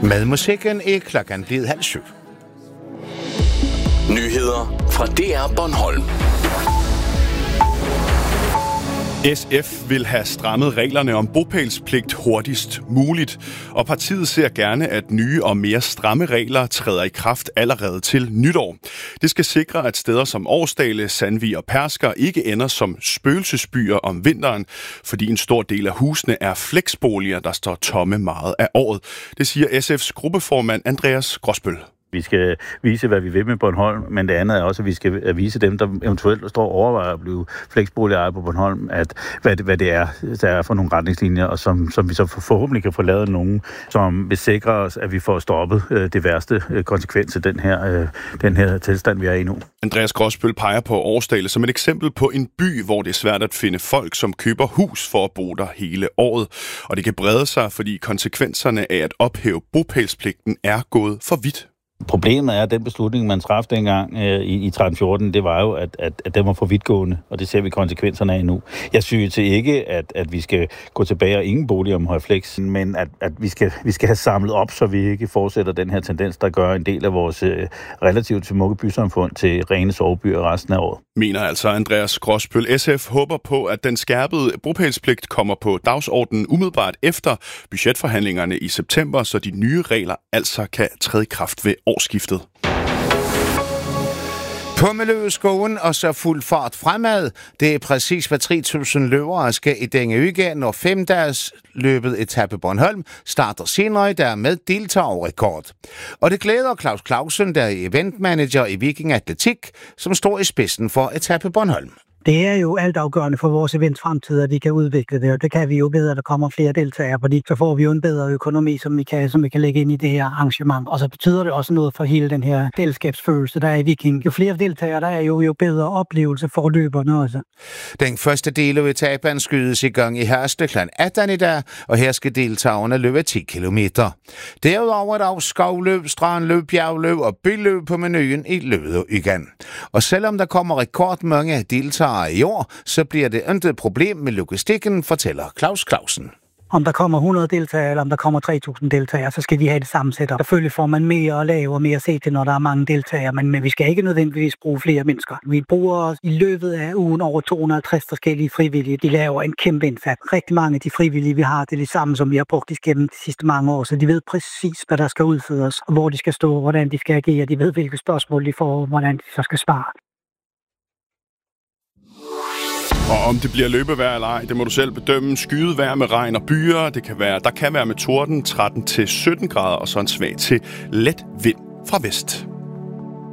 Med musikken er klokken blevet 6:30. Nyheder fra DR Bornholm. SF vil have strammet reglerne om bopælspligt hurtigst muligt, og partiet ser gerne, at nye og mere stramme regler træder i kraft allerede til nytår. Det skal sikre, at steder som Årsdale, Sandvig og Persker ikke ender som spøgelsesbyer om vinteren, fordi en stor del af husene er flexboliger, der står tomme meget af året. Det siger SF's gruppeformand Andreas Grosbøll. Vi skal vise, hvad vi vil med Bornholm, men det andet er også, at vi skal vise dem, der eventuelt står og overvejer at blive fleksboligejere på Bornholm, at hvad det er, der er for nogle retningslinjer, og som vi så forhåbentlig kan få lavet nogen, som vil sikre os, at vi får stoppet det værste konsekvens af den her tilstand, vi er i nu. Andreas Grosbøll peger på Årsdale som et eksempel på en by, hvor det er svært at finde folk, som køber hus for at bo der hele året. Og det kan brede sig, fordi konsekvenserne af at ophæve bopælspligten er gået for vidt. Problemet er, at den beslutning, man traf dengang i 13-14, det var jo, at den var for vidtgående, og det ser vi konsekvenserne af nu. Jeg synes ikke, at vi skal gå tilbage og ingen bolig om højflex, men at vi skal have samlet op, så vi ikke fortsætter den her tendens, der gør en del af vores relativt smukke bysamfund til rene sovebyer resten af året. Mener altså Andreas Grosbøll. SF håber på, at den skærpede bopælspligt kommer på dagsordenen umiddelbart efter budgetforhandlingerne i september, så de nye regler altså kan træde i kraft ved årsskiftet. På Miljøskoven og så fuld fart fremad. Det er præcis hvad 3.000 løbere skal i denne uge, når 5-dages løbet etape Bornholm starter senere, der med deltagerrekord. Og det glæder Claus Clausen, der er eventmanager i Viking Atletik, som står i spidsen for etape Bornholm. Det er jo altafgørende for vores events fremtid, at vi kan udvikle det, og det kan vi jo ved, at der kommer flere deltagere, fordi så får vi jo en bedre økonomi, som vi kan lægge ind i det her arrangement. Og så betyder det også noget for hele den her fællesskabsfølelse, der er i Viking. Jo flere deltagere der er, jo bedre oplevelse for løberne også. Den første del af etapen skydes i gang i Hersted kl. 18 i dag, og her skal deltagerne løbe 10 kilometer. Derudover er der også skovløb, strandløb, bjergløb og byløb på menuen i løbet igen. Og selvom der kommer rekordmange deltagere i år, så bliver det intet problem med logistikken, fortæller Claus Clausen. Om der kommer 100 deltagere, eller om der kommer 3.000 deltagere, så skal vi have det samme setup. Selvfølgelig får man mere at lave og mere at se til, når der er mange deltagere, men vi skal ikke nødvendigvis bruge flere mennesker. Vi bruger i løbet af ugen over 250 forskellige frivillige. De laver en kæmpe indsats. Rigtig mange af de frivillige, vi har, det er det samme, som vi har brugt igennem de sidste mange år, så de ved præcis, hvad der skal udføres, og hvor de skal stå, hvordan de skal agere. De ved, hvilke spørgsmål de får, hvordan de så skal svare. Og om det bliver løbevejr eller ej, det må du selv bedømme. Skyet vejr med regn og byer. Der kan være med torden 13-17 grader og så en svag til let vind fra vest.